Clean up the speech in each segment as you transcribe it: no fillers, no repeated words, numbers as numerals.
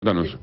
Danos.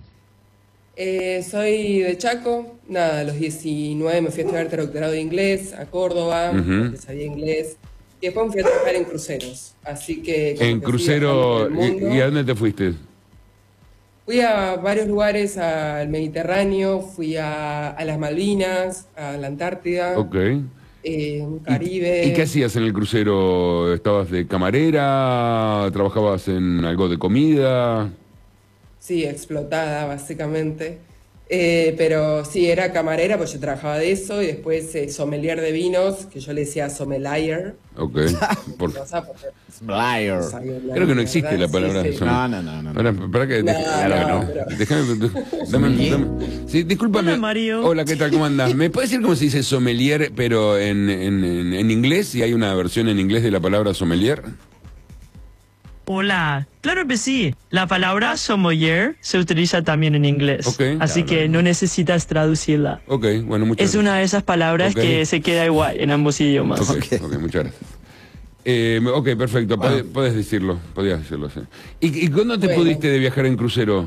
Soy de Chaco, nada, a los 19 me fui a estudiar doctorado de inglés a Córdoba, porque sabía inglés, y después me fui a trabajar en cruceros, así que como En que fui viajando por crucero, el mundo. ¿y a dónde te fuiste? Fui a varios lugares, al Mediterráneo, fui a las Malvinas, a la Antártida, Ok. Caribe. ¿Y qué hacías en el crucero? ¿Estabas de camarera? ¿Trabajabas en algo de comida? Sí, explotada básicamente. Pero sí, era camarera, pues yo trabajaba de eso, y después sommelier de vinos, que yo le decía sommelier. Ok. Por- O sea, porque Liar. no sabía una Creo que no mierda. existe la Sí, palabra sí. sommelier. No. Para que No, Claro que no. pero... déjame, sí, discúlpame. Hola, Mario. Hola, ¿qué tal? ¿Cómo andás? ¿Me puedes decir cómo se dice sommelier, pero en inglés? Si hay una versión en inglés de la palabra sommelier. Hola, claro que sí. La palabra sommelier se utiliza también en inglés. Ok. Así que no necesitas traducirla. Ok, bueno, muchas Es una de esas palabras Ok. que se queda igual en ambos idiomas. Ok, muchas gracias. Ok, perfecto, podés decirlo, podías decirlo, sí. ¿Y cuándo te Bueno. pudiste de viajar en crucero?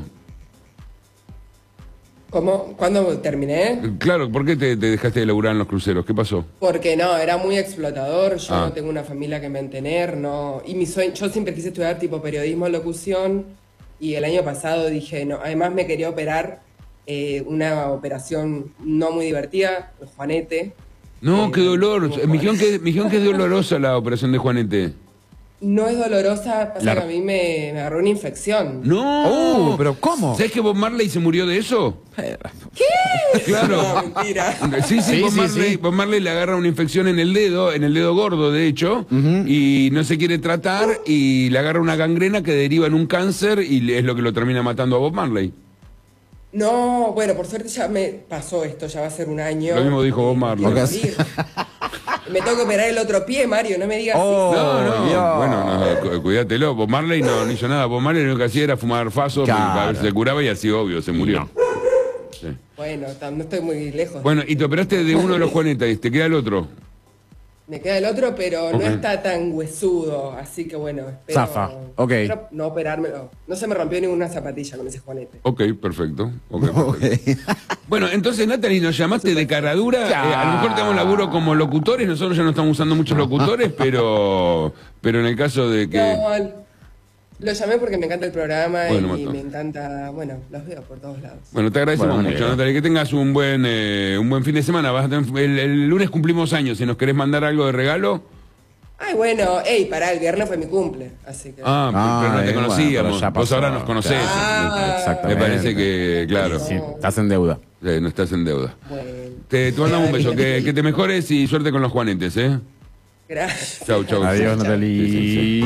¿Cómo? ¿Cuándo terminé? Claro, ¿por qué te dejaste de laburar en los cruceros? ¿Qué pasó? Porque no, era muy explotador, yo Ah. no tengo una familia que mantener, no. Y mi sueño, yo siempre quise estudiar tipo periodismo, locución, y el año pasado dije, no, además me quería operar una operación no muy divertida, el Juanete. No, qué dolor. como- Me dijeron que es dolorosa la operación de Juanete. No es dolorosa, pasa La- que a mí me agarró una infección. No. pero ¿cómo? ¿Sabes que Bob Marley se murió de eso? Claro. No, mentira. Sí, Sí, Bob sí, Marley, sí. Bob Marley le agarra una infección en el dedo gordo, de hecho, y no se quiere tratar y le agarra una gangrena que deriva en un cáncer y es lo que lo termina matando a Bob Marley. No, bueno, por suerte ya me pasó esto, ya va a ser un año. Lo mismo dijo Bob Marley. Quiero Ok. morir. Me tengo que operar el otro pie, Mario, no me digas Oh. eso. No, Dios. bueno, cuídatelo. Bob Marley no hizo nada. Bob Marley lo que hacía era fumar fasos Claro. para ver si se curaba y así, obvio, se murió. Sí. Bueno, no estoy muy lejos. Bueno, y te operaste de uno de los Juanetas y te queda el otro. Me queda el otro, pero Ok. no está tan huesudo, así que bueno, espero, Zafa, ok. espero no operármelo. No se me rompió ninguna zapatilla con ese Juanete. Ok, perfecto. Perfecto. Bueno, entonces, Natalie, nos llamaste de caradura. A lo mejor tenemos laburo como locutores. Nosotros ya no estamos usando muchos locutores, pero en el caso de que... No, lo llamé porque me encanta el programa Bueno, y mató. me encanta, bueno, los veo por todos lados. Bueno, te agradecemos Bueno, mucho, me Natalie. Que tengas un buen fin de semana. Vas a tener- el lunes cumplimos años. Si nos querés mandar algo de regalo... Ay, bueno, pará, el viernes fue mi cumple, así que... pero no te bueno, conocíamos. pero ya Vos pasó. ahora nos conocés. Ah. Exactamente. Me parece que, claro, Sí, estás en deuda. no estás en deuda. Bueno, Te mandamos un beso. Que te mejores y suerte con los Juanetes, ¿eh? gracias. Chau, chau. Adiós, Sí, Natalie. sí,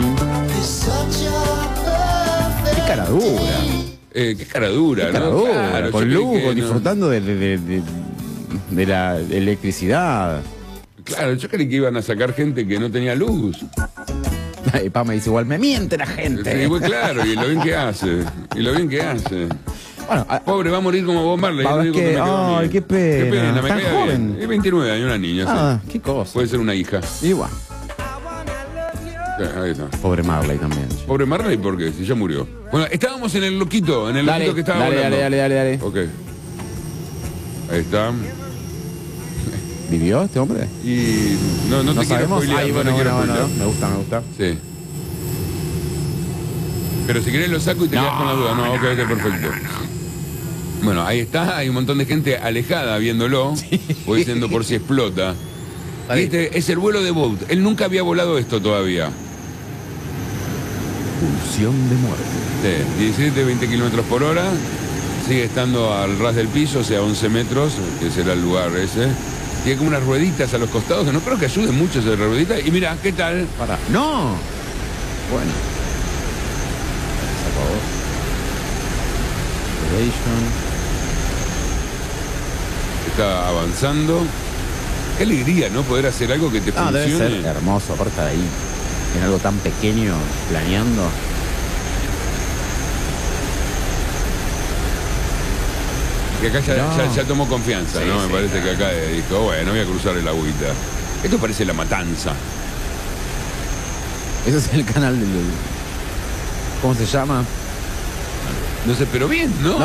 Qué cara dura. Qué cara dura, Qué cara ¿no? dura. Claro, con yo creí lujo, que no. disfrutando de la electricidad. Claro, yo creí que iban a sacar gente que no tenía luz. Y Pam me dice igual, me miente la Sí, gente. pues claro, y lo bien que hace. Y lo bien que hace. Bueno, Pobre, va a morir como Bob Marley. Ah, es lo es único que- me quedó a mí. ay, qué pena. Qué pena, me Tan cae joven. bien. Es 29 años, una niña. ah, Sí. qué cosa. Puede ser una hija. Igual. Ahí está. Pobre Marley también. Pobre Marley, ¿por qué? Si ya murió. Bueno, estábamos en el loquito que estaba dale, volando. dale. Ok. Ahí está. ¿Vivió este hombre? Y no No te quiero sabemos. spoilear, Ay, no bueno, te quiero bueno. spoilear. Me gusta. Sí. Pero si querés lo saco y te quedas con la duda. No, ok, perfecto. Bueno, ahí está, hay un montón de gente alejada viéndolo, o diciendo por si explota. Y este es el vuelo de Bolt. Él nunca había volado esto todavía. Pulsión de muerte. Sí, 17, 20 kilómetros por hora. Sigue estando al ras del piso, o sea, 11 metros, que será el lugar ese. Tiene como unas rueditas a los costados, que no creo que ayuden mucho esas rueditas. Y mira, ¿qué tal? Para. ¡No! Bueno. Se acabó. Elevation. Está avanzando. Qué alegría, ¿no? Poder hacer algo que te Ah, debe ser funcione. hermoso, aparte de ahí. En algo tan pequeño, planeando. Que acá ya, No. ya tomó confianza, Sí, ¿no? sí, Me parece claro. que acá dijo, bueno, voy a cruzar el agüita. Esto parece La Matanza. Ese es el canal del... ¿Cómo se llama? No sé, pero bien, ¿no?